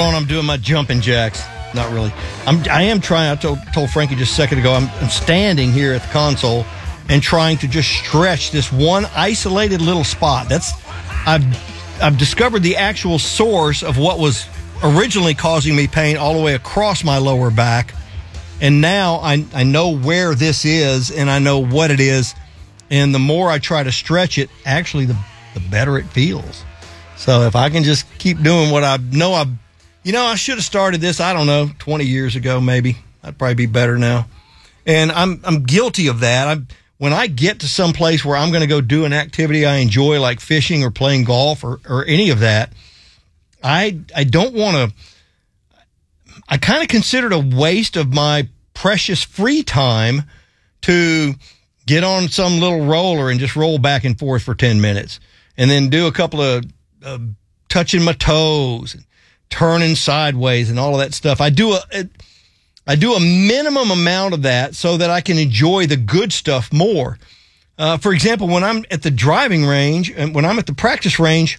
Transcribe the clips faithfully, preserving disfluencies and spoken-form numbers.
on, I'm doing my jumping jacks. Not really. I'm, I am trying, I told, told Frankie just a second ago, I'm, I'm standing here at the console and trying to just stretch this one isolated little spot. That's, I've, I've discovered the actual source of what was originally causing me pain all the way across my lower back. And now I, I know where this is and I know what it is. And the more I try to stretch it, actually, the, the better it feels. So if I can just keep doing what I know I've, you know, I should have started this, I don't know, twenty years ago maybe. I'd probably be better now. And I'm I'm guilty of that. I'm, when I get to some place where I'm going to go do an activity I enjoy, like fishing or playing golf or, or any of that, I I don't want to, I kind of consider it a waste of my precious free time to get on some little roller and just roll back and forth for ten minutes and then do a couple of uh, touching my toes and turning sideways and all of that stuff. I do a, a, I do a minimum amount of that so that I can enjoy the good stuff more. Uh, for example, when I'm at the driving range and when I'm at the practice range,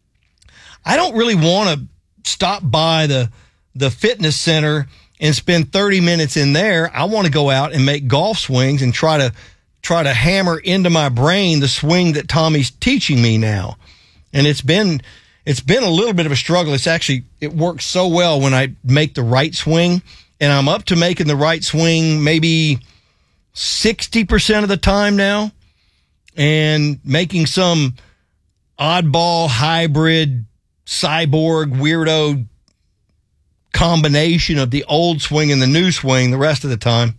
I don't really want to stop by the, the fitness center and spend thirty minutes in there. I want to go out and make golf swings and try to, try to hammer into my brain the swing that Tommy's teaching me now. And it's been, It's been a little bit of a struggle. It's actually, it works so well when I make the right swing, and I'm up to making the right swing maybe sixty percent of the time now, and making some oddball, hybrid, cyborg, weirdo combination of the old swing and the new swing the rest of the time.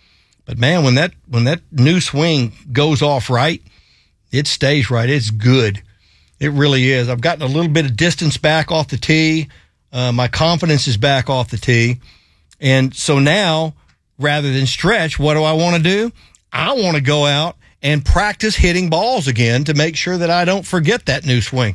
But man, when that, when that new swing goes off right, it stays right. It's good. It really is. I've gotten a little bit of distance back off the tee. Uh, my confidence is back off the tee. And so now, rather than stretch, what do I want to do? I want to go out and practice hitting balls again to make sure that I don't forget that new swing.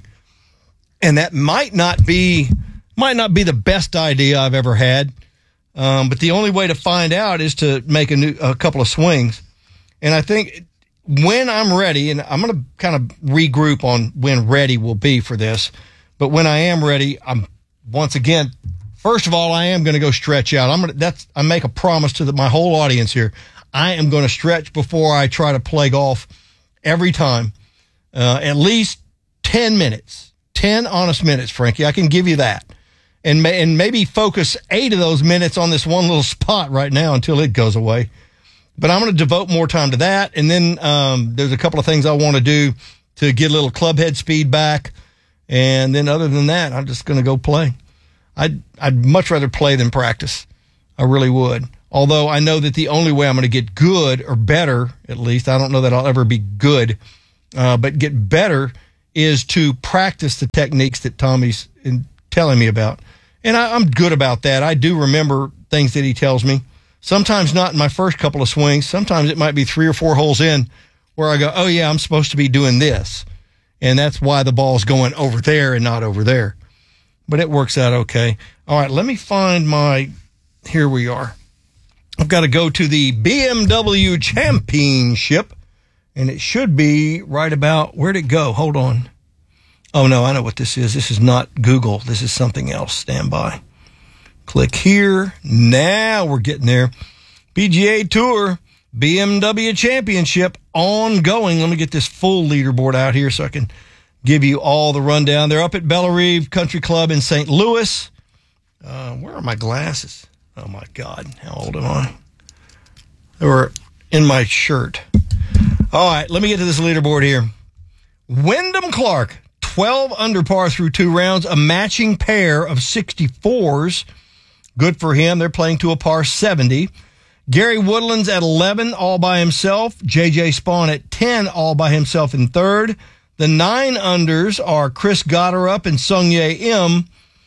And that might not be, might not be the best idea I've ever had. Um, but the only way to find out is to make a new, a couple of swings. And I think when I'm ready, and I'm going to kind of regroup on when ready will be for this, but when I am ready, I'm once again, first of all, I am going to go stretch out. I'm going to, that's, I make a promise to the, my whole audience here. I am going to stretch before I try to play golf every time, uh, at least ten minutes, ten honest minutes, Frankie. I can give you that. And, may, and maybe focus eight of those minutes on this one little spot right now until it goes away. But I'm going to devote more time to that. And then um, there's a couple of things I want to do to get a little club head speed back. And then other than that, I'm just going to go play. I'd, I'd much rather play than practice. I really would. Although I know that the only way I'm going to get good or better, at least, I don't know that I'll ever be good, uh, but get better is to practice the techniques that Tommy's in telling me about. And I, I'm good about that. I do remember things that he tells me. Sometimes not in my first couple of swings. Sometimes it might be three or four holes in where I go, oh, yeah, I'm supposed to be doing this. And that's why the ball's going over there and not over there. But it works out okay. All right, let me find my, here we are. I've got to go to the B M W Championship, and it should be right about, where'd it go? Hold on. Oh, no, I know what this is. This is not Google. This is something else. Stand by. Click here. Now we're getting there. P G A Tour, B M W Championship, ongoing. Let me get this full leaderboard out here so I can give you all the rundown. They're up at Bellerive Country Club in Saint Louis. Uh, where are my glasses? Oh, my God. How old am I? They were in my shirt. All right, let me get to this leaderboard here. Wyndham Clark, twelve under par through two rounds, a matching pair of sixty-fours. Good for him. They're playing to a par seventy. Gary Woodlands at eleven, all by himself. J J Spawn at ten, all by himself in third. The nine unders are Chris Gotterup and Sungjae Im.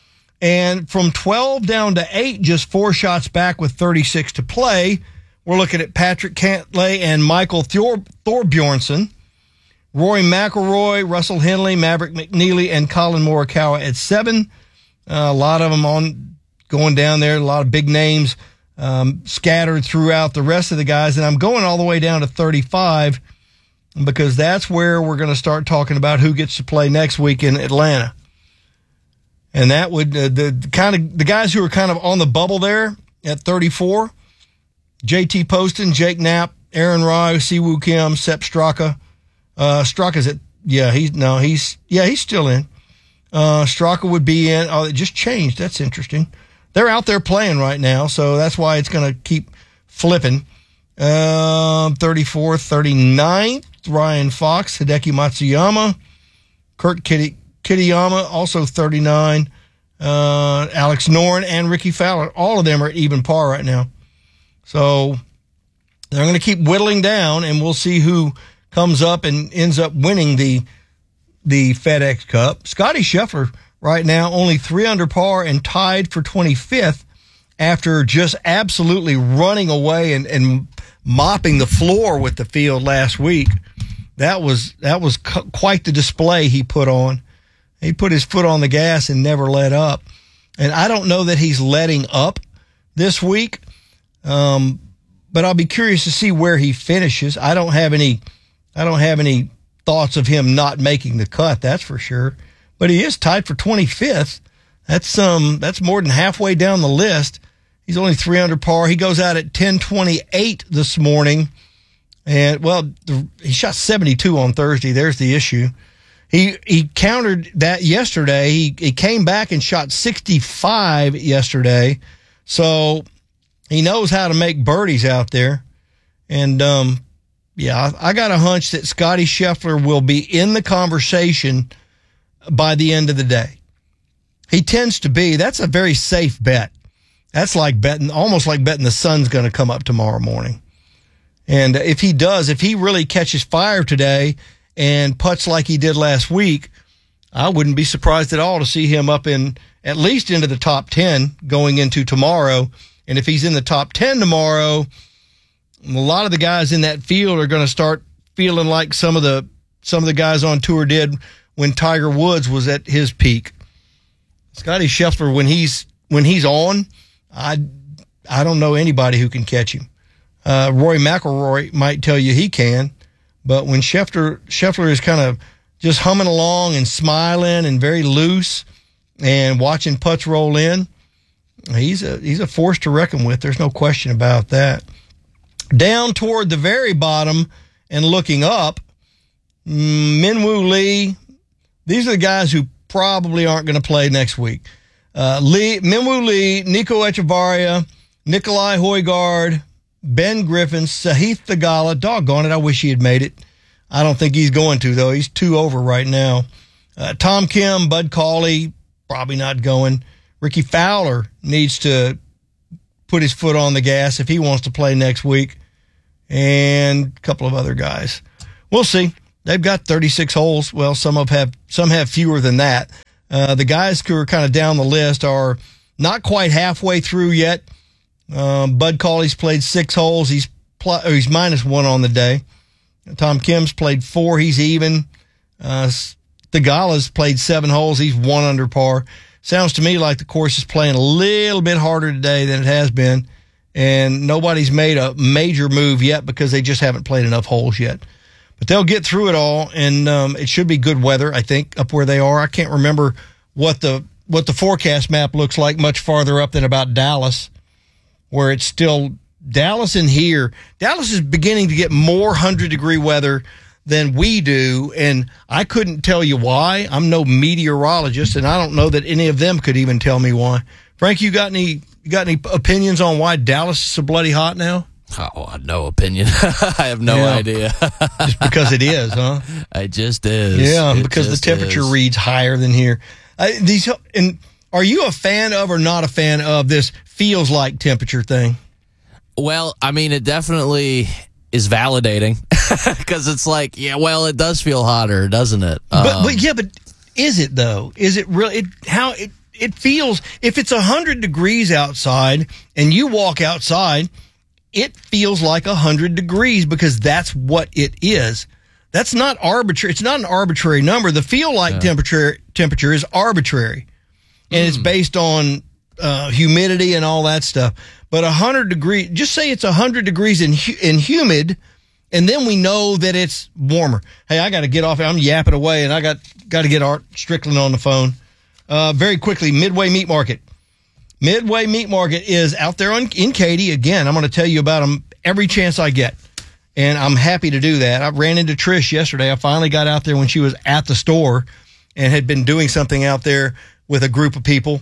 And from twelve down to eight, just four shots back with thirty-six to play, we're looking at Patrick Cantlay and Michael Thor- Thorbjornsen. Rory McIlroy, Russell Henley, Maverick McNeely, and Colin Morikawa at seven. Uh, a lot of them on going down there, a lot of big names um, scattered throughout the rest of the guys. And I'm going all the way down to thirty-five because that's where we're going to start talking about who gets to play next week in Atlanta. And that would, uh, the, the kind of, the guys who are kind of on the bubble there at thirty-four, J T Poston, Jake Knapp, Aaron Rai, Siwoo Kim, Sepp Straka. Uh, Straka's at, yeah, he's, no, he's, yeah, he's still in. Uh, Straka would be in. Oh, it just changed. That's interesting. They're out there playing right now, so that's why it's going to keep flipping. Um, thirty-fourth, thirty-ninth, Ryan Fox, Hideki Matsuyama, Kurt Kitty, Kitayama, also thirty-nine, uh, Alex Noren, and Ricky Fowler. All of them are at even par right now. So they're going to keep whittling down, and we'll see who comes up and ends up winning the the FedEx Cup. Scotty Scheffler right now only three under par and tied for twenty-fifth after just absolutely running away and, and mopping the floor with the field last week. That was that was cu- quite the display he put on. He put his foot on the gas and never let up. And I don't know that he's letting up this week, um, but I'll be curious to see where he finishes. I don't have any, I don't have any thoughts of him not making the cut. That's for sure. But he is tied for twenty-fifth. That's um that's more than halfway down the list. He's only three under par. He goes out at ten twenty-eight this morning. And, well, the, he shot seventy-two on Thursday. There's the issue. He he countered that yesterday. He, he came back and shot sixty-five yesterday. So he knows how to make birdies out there. And, um, yeah, I, I got a hunch that Scotty Scheffler will be in the conversation by the end of the day. He tends to be. That's a very safe bet. That's like betting, almost like betting the sun's going to come up tomorrow morning. And if he does, if he really catches fire today and putts like he did last week, I wouldn't be surprised at all to see him up in at least into the top ten going into tomorrow. And if he's in the top ten tomorrow, a lot of the guys in that field are going to start feeling like some of the some of the guys on tour did when Tiger Woods was at his peak. Scotty Scheffler, when he's when he's on, I I don't know anybody who can catch him. Uh, Rory McIlroy might tell you he can, but when Scheffler Scheffler is kind of just humming along and smiling and very loose and watching putts roll in, he's a he's a force to reckon with. There's no question about that. Down toward the very bottom and looking up, Minwoo Lee. These are the guys who probably aren't going to play next week. Uh, Lee, Minwoo Lee, Nico Echevarria, Nikolai Højgaard, Ben Griffin, Sahith Theegala. Doggone it, I wish he had made it. I don't think he's going to, though. He's two over right now. Uh, Tom Kim, Bud Cauley, probably not going. Ricky Fowler needs to put his foot on the gas if he wants to play next week. And a couple of other guys. We'll see. They've got thirty-six holes. Well, some of have some have fewer than that. Uh, the guys who are kind of down the list are not quite halfway through yet. Um, Bud Cauley's played six holes. He's pl- he's minus one on the day. Tom Kim's played four. He's even. Uh, Theegala's played seven holes. He's one under par. Sounds to me like the course is playing a little bit harder today than it has been, and nobody's made a major move yet because they just haven't played enough holes yet. But they'll get through it all, and um, it should be good weather, I think, up where they are. I can't remember what the what the forecast map looks like much farther up than about Dallas, where it's still Dallas and here. Dallas is beginning to get more one hundred degree weather than we do, and I couldn't tell you why. I'm no meteorologist, and I don't know that any of them could even tell me why. Frank, you got any you got any opinions on why Dallas is so bloody hot now? Oh, no opinion. I have no yeah. idea. Just because it is, huh? It just is. Yeah, it because the temperature is. reads higher than here. Uh, these and are you a fan of or not a fan of this feels like temperature thing? Well, I mean, it definitely is validating because it's like, yeah, well, it does feel hotter, doesn't it? But, um, but yeah, but is it though? Is it really? It, how it it feels if it's a hundred degrees outside and you walk outside, it feels like a hundred degrees because that's what it is. That's not arbitrary. It's not an arbitrary number. The feel like yeah. temperature temperature is arbitrary, and mm. it's based on uh, humidity and all that stuff. But a hundred degree, just say it's a hundred degrees in in humid, and then we know that it's warmer. Hey, I got to get off. I'm yapping away, and I got got to get Art Strickland on the phone. Uh, very quickly, Midway Meat Market. Midway Meat Market is out there on, in Katy. Again, I'm going to tell you about them every chance I get, and I'm happy to do that. I ran into Trish yesterday. I finally got out there when she was at the store and had been doing something out there with a group of people.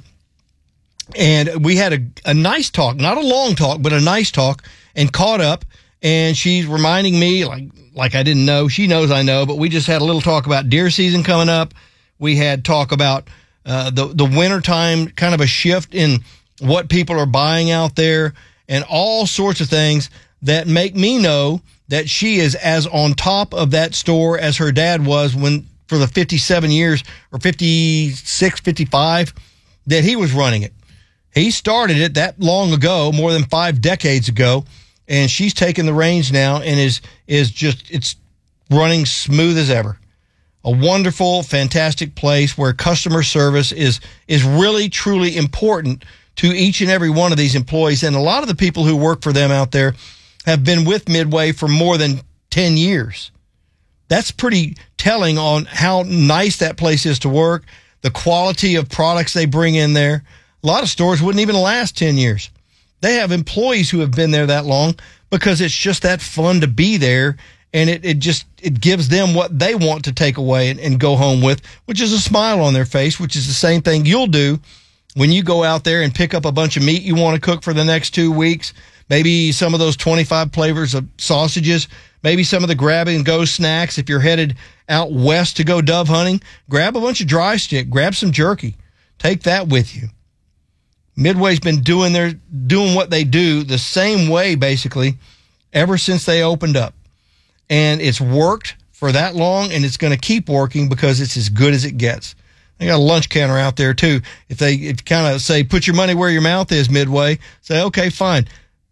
And we had a, a nice talk, not a long talk, but a nice talk, and caught up. And she's reminding me, like like I didn't know. She knows I know, but we just had a little talk about deer season coming up. We had talk about uh, the, the wintertime, kind of a shift in what people are buying out there, and all sorts of things that make me know that she is as on top of that store as her dad was when, for the fifty-seven years, or fifty-six, fifty-five, that he was running it. He started it that long ago, more than five decades ago, and she's taken the reins now and is is just, it's running smooth as ever. A wonderful, fantastic place where customer service is is really, truly important to each and every one of these employees. And a lot of the people who work for them out there have been with Midway for more than ten years. That's pretty telling on how nice that place is to work, the quality of products they bring in there. A lot of stores wouldn't even last ten years. They have employees who have been there that long because it's just that fun to be there, and it, it just it gives them what they want to take away and, and go home with, which is a smile on their face, which is the same thing you'll do when you go out there and pick up a bunch of meat you want to cook for the next two weeks, maybe some of those twenty-five flavors of sausages, maybe some of the grab-and-go snacks. If you're headed out west to go dove hunting, grab a bunch of dry stick, grab some jerky, take that with you. Midway's been doing their doing what they do the same way, basically, ever since they opened up. And it's worked for that long, and it's going to keep working because it's as good as it gets. They got a lunch counter out there, too. If they if kind of say, put your money where your mouth is, Midway, say, okay, fine.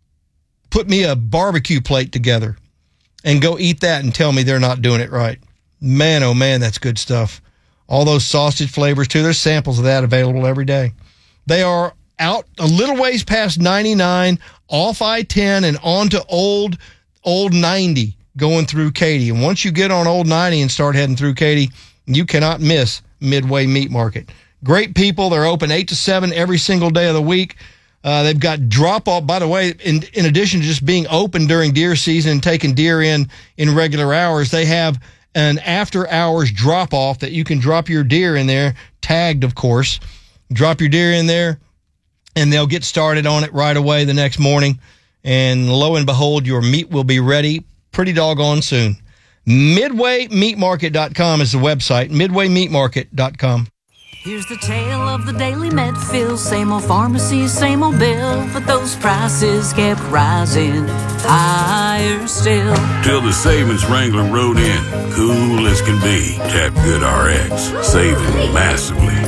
Put me a barbecue plate together and go eat that and tell me they're not doing it right. Man, oh, man, that's good stuff. All those sausage flavors, too. There's samples of that available every day. They are out a little ways past ninety-nine, off I ten, and on to old, old ninety going through Katy. And once you get on old ninety and start heading through Katy, you cannot miss Midway Meat Market. Great people. They're open eight to seven every single day of the week. Uh, they've got drop-off. By the way, in, in addition to just being open during deer season and taking deer in in regular hours, they have an after-hours drop-off that you can drop your deer in there, tagged, of course. Drop your deer in there, and they'll get started on it right away the next morning. And lo and behold, your meat will be ready pretty doggone soon. midway meat market dot com is the website, midway meat market dot com. Here's the tale of the daily Medfield. Same old pharmacy, same old bill, but those prices kept rising higher still. Till the savings Wrangler rode in, cool as can be. Tap Good R X, saving massively.